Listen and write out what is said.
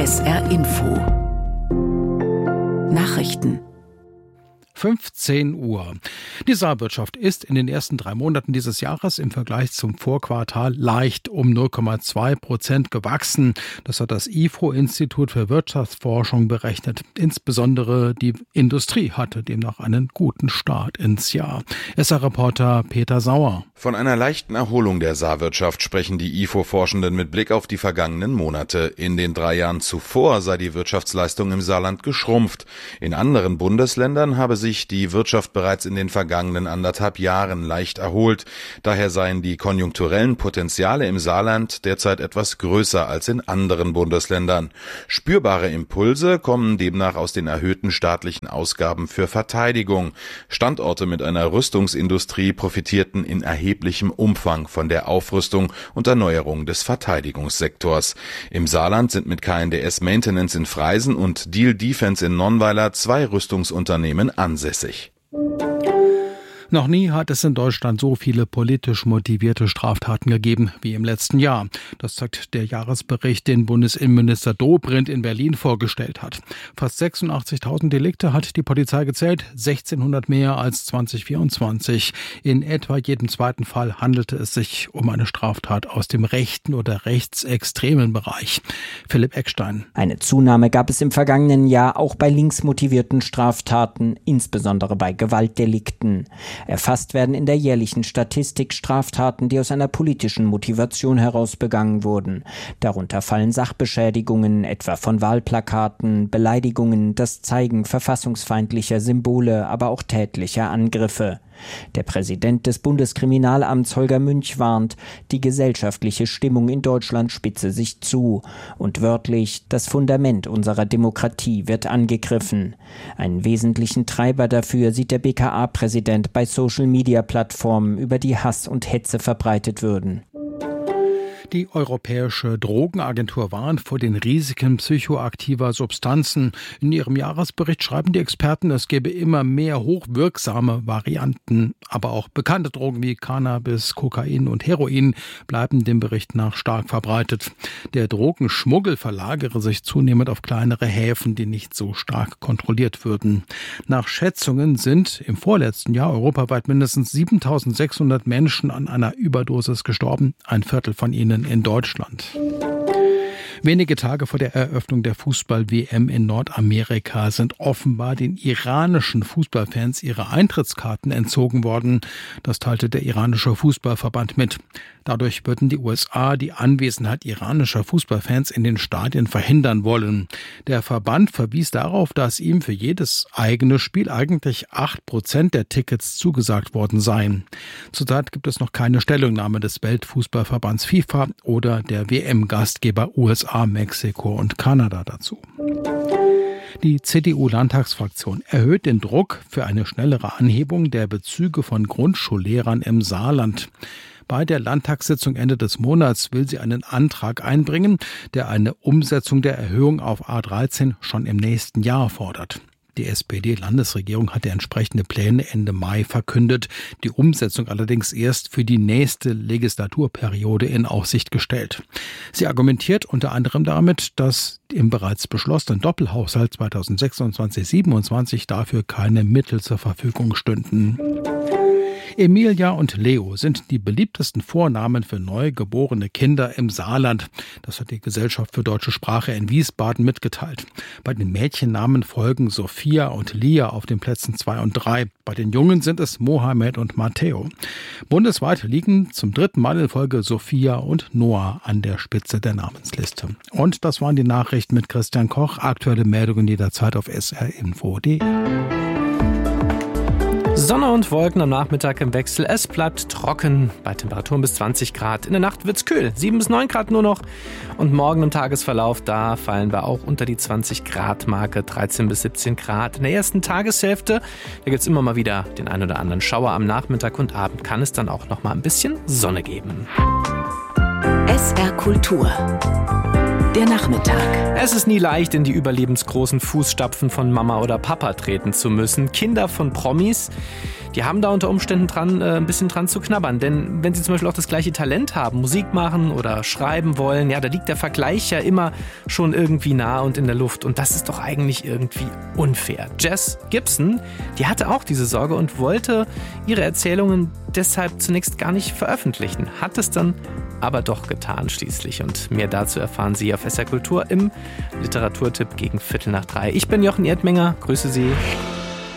SR Info Nachrichten 15 Uhr. Die Saarwirtschaft ist in den ersten 3 Monaten dieses Jahres im Vergleich zum Vorquartal leicht um 0,2% gewachsen. Das hat das IFO-Institut für Wirtschaftsforschung berechnet. Insbesondere die Industrie hatte demnach einen guten Start ins Jahr. SR-Reporter Peter Sauer. Von einer leichten Erholung der Saarwirtschaft sprechen die IFO-Forschenden mit Blick auf die vergangenen Monate. In den 3 Jahren zuvor sei die Wirtschaftsleistung im Saarland geschrumpft. In anderen Bundesländern habe sich die Wirtschaft bereits in den vergangenen 1,5 Jahren leicht erholt. Daher seien die konjunkturellen Potenziale im Saarland derzeit etwas größer als in anderen Bundesländern. Spürbare Impulse kommen demnach aus den erhöhten staatlichen Ausgaben für Verteidigung. Standorte mit einer Rüstungsindustrie profitierten in erheblichem Umfang von der Aufrüstung und Erneuerung des Verteidigungssektors. Im Saarland sind mit KNDS Maintenance in Freisen und Diehl Defense in Nonnweiler 2 Rüstungsunternehmen ansässig. Noch nie hat es in Deutschland so viele politisch motivierte Straftaten gegeben wie im letzten Jahr. Das zeigt der Jahresbericht, den Bundesinnenminister Dobrindt in Berlin vorgestellt hat. Fast 86.000 Delikte hat die Polizei gezählt, 1.600 mehr als 2024. In etwa jedem zweiten Fall handelte es sich um eine Straftat aus dem rechten oder rechtsextremen Bereich. Philipp Eckstein. Eine Zunahme gab es im vergangenen Jahr auch bei linksmotivierten Straftaten, insbesondere bei Gewaltdelikten. Erfasst werden in der jährlichen Statistik Straftaten, die aus einer politischen Motivation heraus begangen wurden. Darunter fallen Sachbeschädigungen, etwa von Wahlplakaten, Beleidigungen, das Zeigen verfassungsfeindlicher Symbole, aber auch tätlicher Angriffe. Der Präsident des Bundeskriminalamts Holger Münch warnt, die gesellschaftliche Stimmung in Deutschland spitze sich zu. Und wörtlich, das Fundament unserer Demokratie wird angegriffen. Einen wesentlichen Treiber dafür sieht der BKA-Präsident bei Social-Media-Plattformen, über die Hass und Hetze verbreitet würden. Die Europäische Drogenagentur warnt vor den Risiken psychoaktiver Substanzen. In ihrem Jahresbericht schreiben die Experten, es gebe immer mehr hochwirksame Varianten. Aber auch bekannte Drogen wie Cannabis, Kokain und Heroin bleiben dem Bericht nach stark verbreitet. Der Drogenschmuggel verlagere sich zunehmend auf kleinere Häfen, die nicht so stark kontrolliert würden. Nach Schätzungen sind im vorletzten Jahr europaweit mindestens 7.600 Menschen an einer Überdosis gestorben, ein Viertel von ihnen in Deutschland. Wenige Tage vor der Eröffnung der Fußball-WM in Nordamerika sind offenbar den iranischen Fußballfans ihre Eintrittskarten entzogen worden. Das teilte der iranische Fußballverband mit. Dadurch würden die USA die Anwesenheit iranischer Fußballfans in den Stadien verhindern wollen. Der Verband verwies darauf, dass ihm für jedes eigene Spiel eigentlich 8% der Tickets zugesagt worden seien. Zurzeit gibt es noch keine Stellungnahme des Weltfußballverbands FIFA oder der WM-Gastgeber USA, Mexiko und Kanada dazu. Die CDU-Landtagsfraktion erhöht den Druck für eine schnellere Anhebung der Bezüge von Grundschullehrern im Saarland. Bei der Landtagssitzung Ende des Monats will sie einen Antrag einbringen, der eine Umsetzung der Erhöhung auf A13 schon im nächsten Jahr fordert. Die SPD-Landesregierung hatte entsprechende Pläne Ende Mai verkündet, die Umsetzung allerdings erst für die nächste Legislaturperiode in Aussicht gestellt. Sie argumentiert unter anderem damit, dass im bereits beschlossenen Doppelhaushalt 2026/27 dafür keine Mittel zur Verfügung stünden. Emilia und Leo sind die beliebtesten Vornamen für neugeborene Kinder im Saarland. Das hat die Gesellschaft für deutsche Sprache in Wiesbaden mitgeteilt. Bei den Mädchennamen folgen Sophia und Lia auf den Plätzen 2 und 3. Bei den Jungen sind es Mohammed und Matteo. Bundesweit liegen zum 3. Mal in Folge Sophia und Noah an der Spitze der Namensliste. Und das waren die Nachrichten mit Christian Koch. Aktuelle Meldungen jederzeit auf srinfo.de. Sonne und Wolken am Nachmittag im Wechsel. Es bleibt trocken bei Temperaturen bis 20 Grad. In der Nacht wird's kühl, 7 bis 9 Grad nur noch. Und morgen im Tagesverlauf, da fallen wir auch unter die 20 Grad Marke, 13 bis 17 Grad. In der ersten Tageshälfte, da gibt's immer mal wieder den ein oder anderen Schauer am Nachmittag und Abend. Kann es dann auch noch mal ein bisschen Sonne geben. SR Kultur Der Nachmittag. Es ist nie leicht, in die überlebensgroßen Fußstapfen von Mama oder Papa treten zu müssen. Kinder von Promis, die haben da unter Umständen ein bisschen dran zu knabbern. Denn wenn sie zum Beispiel auch das gleiche Talent haben, Musik machen oder schreiben wollen, ja, da liegt der Vergleich ja immer schon irgendwie nah und in der Luft. Und das ist doch eigentlich irgendwie unfair. Jess Gibson, die hatte auch diese Sorge und wollte ihre Erzählungen deshalb zunächst gar nicht veröffentlichen. Hat es dann aber doch getan schließlich. Und mehr dazu erfahren Sie auf SR Kultur im Literaturtipp gegen 14:45. Ich bin Jochen Erdmenger, grüße Sie.